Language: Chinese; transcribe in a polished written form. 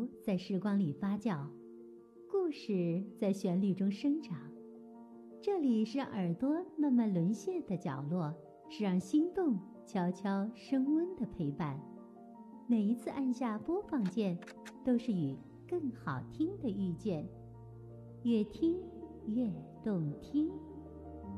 流在时光里发酵，故事在旋律中生长。这里是让耳朵慢慢沦陷的角落，是让心动悄悄升温的陪伴。每一次按下播放键，都是与更好听的遇见。越听越动听。